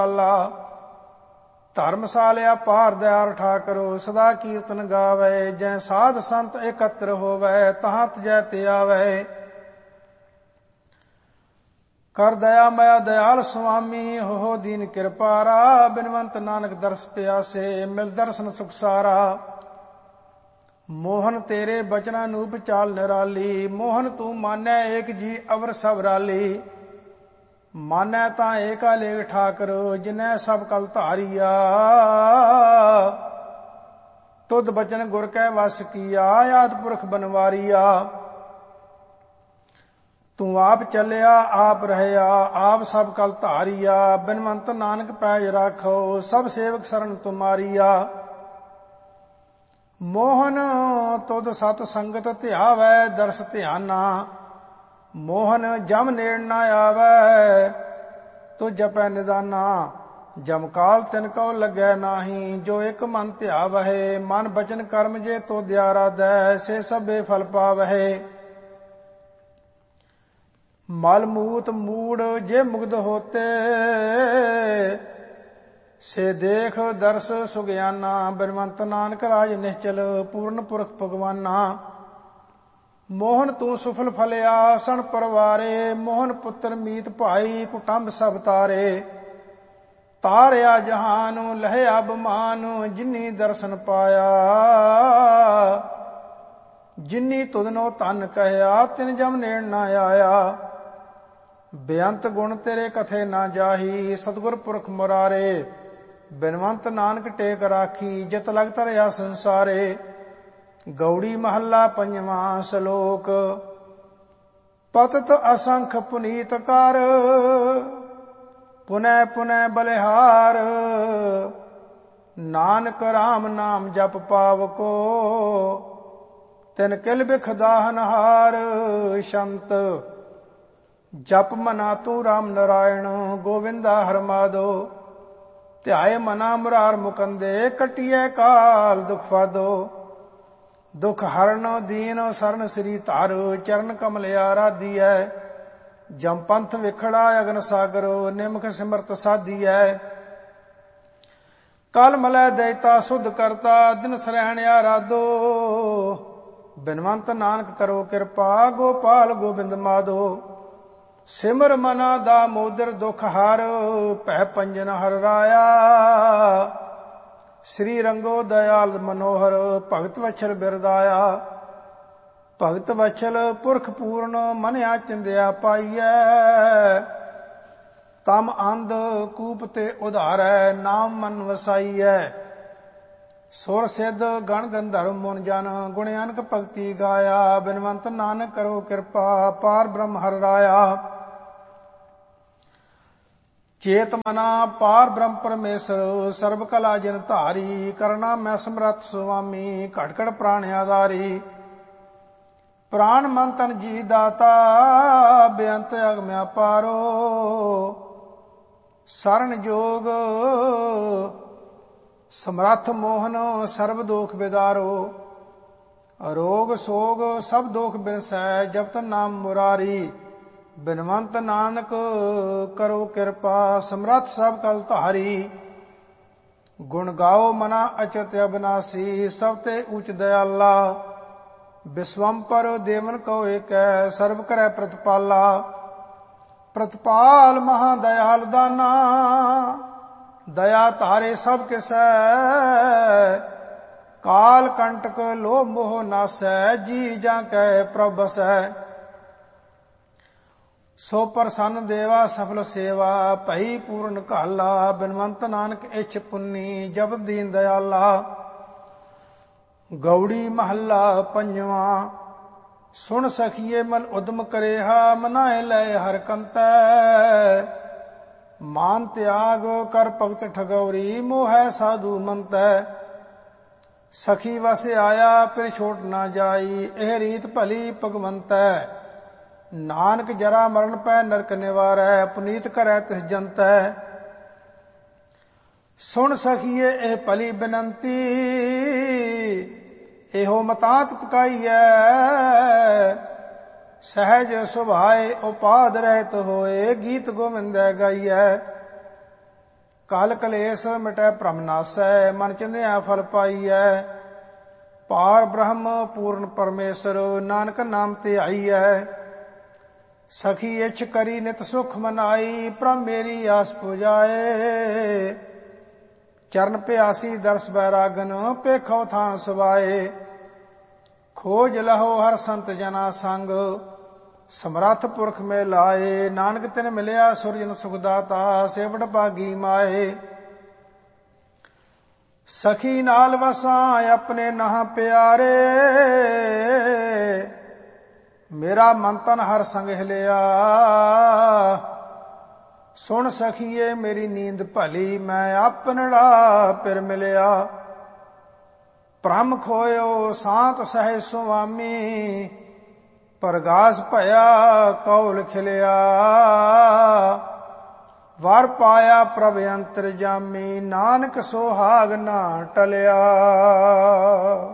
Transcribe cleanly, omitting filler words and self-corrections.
ਧਰਮਸਾਲਿਆ ਪਾਰ ਦਿਆਰ ਠਾਕਰੋ, ਸਦਾ ਕੀਰਤਨ ਗਾਵੇ। ਜੈ ਸਾਧ ਸੰਤ ਇਕੱਤਰ ਹੋਵੇ, ਤਹਾਂ ਤੁਜੈ ਤੇ ਆਵੇ। ਕਰ ਦਇਆ ਮਇਆ ਦਇਆਲ ਸੁਆਮੀ, ਹੋ ਦੀਨ ਕਿਰਪਾਰਾ। ਬਿਨਵੰਤ ਨਾਨਕ ਦਰਸ ਪਿਆਸੇ, ਮਿਲ ਦਰਸ਼ਨ ਸੁਖ ਸਾਰਾ। ਮੋਹਨ ਤੇਰੇ ਬਚਨਾਂ ਨੂਪ ਚਾਲ ਨਿਰਾਲੀ, ਮੋਹਨ ਤੂੰ ਮਾਨੈ ਏਕ ਜੀ ਅਵਰ ਸਭ ਰਾਲੀ। ਮਾਨੈ ਤਾਂ ਏਕਾ ਲੇਖ ਠਾਕਰ, ਜਿਨੈ ਸਭ ਕਲ ਧਾਰੀਆ। ਤੁਧ ਬਚਨ ਗੁਰ ਕੈ ਵਸ ਕੀਆ, ਆਦਿ ਪੁਰਖ ਬਨਵਾਰੀਆ। ਤੂੰ ਆਪ ਚੱਲਿਆ ਆਪ ਰਹਿਆ, ਆਪ ਸਭ ਕਲ ਧਾਰੀਆ। ਬਿਨਵੰਤ ਨਾਨਕ ਪੈਜ ਰਾਖੋ, ਸਭ ਸੇਵਕ ਸਰਨ ਤੁਮਾਰੀਆ। ਮੋਹਨ ਤੁਧ ਸਤ ਸੰਗਤ ਧਿਆਵੈ, ਦਰਸ ਧਿਆਨਾ। ਮੋਹਨ ਜਮ ਨੇੜ ਨਾ ਆਵੈ, ਤੂੰ ਜਪੈ ਨਿਦਾਨਾ। ਜਮ ਕਾਲ ਤਿਨ ਕਉ ਲੱਗੈ ਨਾਹੀ, ਜੋ ਇਕ ਮਨ ਧਿਆਵਹਿ। ਮਨ ਬਚਨ ਕਰਮ ਜੇ ਤੋ ਦਿਆ ਰਾਧੈ, ਸੇ ਸਭੇ ਫਲ ਪਾਵਹਿ। ਮਲ ਮੂਤ ਮੂੜ ਜੇ ਮੁਗਧ ਹੋਤੇ, ਸੇ ਦੇਖ ਦਰਸ ਸੁਗਿਆਨਾ। ਬਿਨਵੰਤ ਨਾਨਕ ਰਾਜ ਨਿਸ਼ਚਲ, ਪੂਰਨ ਪੁਰਖ ਭਗਵਾਨਾ। ਮੋਹਨ ਤੂੰ ਸੁਫਲ ਫਲਿਆ ਸਣ ਪਰਵਾਰੇ, ਮੋਹਨ ਪੁੱਤਰ ਮੀਤ ਭਾਈ ਕੁਟੰਬ ਸਭ ਤਾਰੇ। ਤਾਰਿਆ ਜਹਾਨ ਲਹਿ ਅਬਮਾਨ, ਜਿਨੀ ਦਰਸ਼ਨ ਪਾਇਆ। ਜਿਨੀ ਤੁਧਨੋ ਧਨ ਕਹਿਆ, ਤਿਨ ਜਮ ਨੇੜ ਨਾ ਆਇਆ। ਬੇਅੰਤ ਗੁਣ ਤੇਰੇ ਕਥੇ ਨਾ ਜਾਹੀ, ਸਤਿਗੁਰ ਪੁਰਖ ਮੁਰਾਰੇ। ਬਿਨਵੰਤ ਨਾਨਕ ਟੇਕ ਰਾਖੀ, ਜਿਤ ਲਗ ਧਰਿਆ ਸੰਸਾਰੇ। ਗੌੜੀ ਮਹੱਲਾ ਪੰਜਵਾਂ ਸ਼ਲੋਕ। ਪਤਿਤ ਅਸੰਖ ਪੁਨੀਤ ਕਰ, ਪੁਨੈ ਪੁਨੈ ਬਲਿਹਾਰ। ਨਾਨਕ ਰਾਮ ਨਾਮ ਜਪ ਪਾਵਕੋ, ਤਿਨ ਕਿਲ ਬਿਖ ਦਾਹਨਹਾਰ। ਸ਼ੰਤ ਜਪ ਮਨਾ ਤੂੰ ਰਾਮ ਨਰਾਇਣ, ਗੋਵਿੰਦਾ ਹਰ ਮਾਧੋ। ਧਿਆਏ ਮਨਾ ਮੁਰਾਰ ਮੁਕੰਦੇ, ਕਟਿਐ ਕਾਲ ਦੁਖ ਫਾਦੋ। ਦੁਖ ਹਰਨ ਦੀਨ ਸਰਨ ਸ੍ਰੀ ਧਰ, ਚਰਨ ਕਮਲ ਆਰਾਧੀਐ। ਜਮ ਪੰਥ ਵਿਖੜਾ ਅਗਨ ਸਾਗਰ, ਨਿਮਖ ਸਿਮਰਤ ਸਾਧੀਐ। ਕਲ ਮਲੈ ਦਇਤਾ ਸੁਧ ਕਰਤਾ, ਦਿਨ ਸਰੈਣ ਆਰਾਧੋ। ਬਿਨਵੰਤ ਨਾਨਕ ਕਰੋ ਕਿਰਪਾ, ਗੋਪਾਲ ਗੋਬਿੰਦ ਮਾਧੋ। ਸਿਮਰ ਮਨਾ ਦਾ ਮੋਦਰ ਦੁਖ ਹਰ, ਭੈ ਪੰਜਨ ਹਰ ਰਾਇਆ। ਸ੍ਰੀ ਰੰਗੋ ਦਇਆਲ ਮਨੋਹਰ, ਭਗਤ ਵਛਲ ਬਿਰਦਾਇਆ। ਭਗਤ ਵਛਲ ਪੁਰਖ ਪੂਰਨ, ਮਨਿਆ ਚਿੰਦਿਆ ਪਾਈਐ। ਤਮ ਅੰਧ ਕੂਪ ਤੇ ਉਧਾਰੈ, ਨਾਮ ਮਨ ਵਸਾਈਐ। ਸੁਰ ਸਿੱਧ ਗਣ ਗੰਧਰਵ ਮੁਨ ਜਨ, ਗੁਣ ਅਨਕ ਭਗਤੀ ਗਾਇਆ। ਬਿਨਵੰਤ ਨਾਨਕ ਕਰੋ ਕਿਰਪਾ, ਪਾਰ ਬ੍ਰਹਮ ਹਰਿ ਰਾਇਆ। ਚੇਤ ਮਨਾ ਪਾਰ ਬ੍ਰਹਮ ਪਰਮੇਸ਼ਰ, ਸਰਬ ਕਲਾ ਜਿਨ ਧਾਰੀ। ਕਰਨਾ ਮੈਂ ਸਮਰੱਥ ਸੁਆਮੀ, ਘਟ ਘਟ ਪ੍ਰਾਣ ਆਧਾਰੀ। ਪ੍ਰਾਣ ਮਨ ਤਨ ਜੀ ਦਾਤਾ, ਬੇਅੰਤ ਅਗਮ ਅਪਾਰੋ। ਸਰਨ ਜੋਗ ਸਮਰੱਥ ਮੋਹਨ, ਸਰਬ ਦੋਖ ਬਿਦਾਰੋ। ਰੋਗ ਸੋਗ ਸਭ ਦੋਖ ਬਿਨਸੈ, ਜਪਤ ਨਾਮ ਮੁਰਾਰੀ। ਬਿਨਵੰਤ ਨਾਨਕ ਕਰੋ ਕਿਰਪਾ, ਸਮਰੱਥ ਸਭ ਕਲ ਧਾਰੀ। ਗੁਣ ਗਾਓ ਮਨਾ ਅਚਤ ਅਬਨਾਸੀ, ਸਭ ਤੇ ਉਚ ਦਇਆਲਾ। ਬਿਸਵੰਪਰ ਦੇਵਨ ਕਉ ਏਕੈ, ਸਰਬ ਕਰੈ ਪ੍ਰਤਪਾਲਾ। ਪ੍ਰਤਪਾਲ ਮਹਾ ਦਇਆਲ ਦਾਨਾ, ਦਇਆ ਧਾਰੇ ਸਭ ਕਿਸੈ। ਕਾਲ ਕੰਟਕ ਲੋਭ ਮੋਹ ਨਾਸੈ, ਜੀ ਜਾਂ ਕੈ ਪ੍ਰਭ ਬਸੈ। ਸੋ ਪ੍ਰਸੰਨ ਦੇਵਾ ਸਫਲ ਸੇਵਾ, ਭਈ ਪੂਰਨ ਘਾਲਾ। ਬਿਨਵੰਤ ਨਾਨਕ ਇਛ ਪੁੰਨੀ, ਜਪਤ ਦੀਨ ਦਇਆਲਾ। ਗੌੜੀ ਮਹੱਲਾ ਪੰਜਵਾਂ। ਸੁਣ ਸਖੀਏ ਮਨ ਉਦਮ ਕਰੇਹਾ, ਮਨਾਏ ਲੈ ਹਰ ਕੰਤੈ। ਮਾਨ ਤਿਆਗ ਕਰ ਭਗਤ ਠਗੌਰੀ, ਮੋਹੈ ਸਾਧੂ ਮੰਤੈ। ਸਖੀ ਵਸ ਆਇਆ ਫਿਰ ਛੋਟ ਨਾ ਜਾਈ, ਇਹ ਰੀਤ ਭਲੀ ਭਗਵੰਤੈ। ਨਾਨਕ ਜਰਾ ਮਰਨ ਪੈ ਨਰਕ ਨਿਵਾਰੈ, ਪੁਨੀਤ ਕਰੈ ਤਿਸ ਜੰਤੈ। ਸੁਣ ਸਖੀਏ ਇਹ ਭਲੀ ਬੇਨੰਤੀ, ਇਹੋ ਮਤਾਂਤ ਪਕਾਈਐ। ਸਹਿਜ ਸੁਭਾਏ ਉਪਾਦ ਰਹਿਤ ਹੋਏ, ਗੀਤ ਗੋਵਿੰਦੈ ਗਾਈਐ। ਕਾਲ ਕਲੇਸ਼ ਮਿਟੈ ਭ੍ਰਮ ਨਾਸੈ, ਮਨ ਚਿੰਧਿਆ ਫਲ ਪਾਈਐ। ਪਾਰ ਬ੍ਰਹਮ ਪੂਰਨ ਪਰਮੇਸ਼ਰ, ਨਾਨਕ ਨਾਮ ਤੇ ਆਈਐ। ਸਖੀ ਇਛ ਕਰੀ ਨਿਤ ਸੁਖ ਮਨਾਈ, ਪ੍ਰਭ ਮੇਰੀ ਆਸ ਪੁਜਾਏ। ਚਰਨ ਪਿਆਸੀ ਦਰਸ ਬੈਰਾਗਨ, ਪੇਖੋ ਥਾਨ ਸਵਾਏ। ਖੋਜ ਲਹੋ ਹਰ ਸੰਤ ਜਨਾ ਸੰਗ, ਸਮਰੱਥ ਪੁਰਖ ਮੇ ਲਾਏ। ਨਾਨਕ ਤਿਨ ਮਿਲਿਆ ਸੁਰਜਨ ਸੁਖ ਦਾਤਾ, ਸੇਵੜ ਭਾਗੀ ਮਾਏ। ਸਖੀ ਨਾਲ ਵਸਾਂ ਆਪਣੇ ਨਾਹ ਪਿਆਰੇ, ਮੇਰਾ ਮਨ ਤਨ ਹਰ ਸੰਗ ਹਿਲਿਆ। ਸੁਣ ਸਖੀਏ ਮੇਰੀ ਨੀਂਦ ਭਲੀ, ਮੈਂ ਆਪਨੜਾ ਫਿਰ ਮਿਲਿਆ। ਭ੍ਰਮ ਖੋਇਓ ਸਾਤ ਸਹਿ ਸੁਆਮੀ, ਪਰਗਾਸ ਭਇਆ ਕੌਲ ਖਿਲਿਆ। ਵਰ ਪਾਇਆ ਪ੍ਰਭ ਅੰਤਰਜਾਮੀ, ਨਾਨਕ ਸੁਹਾਗ ਨਾ ਟਲਿਆ।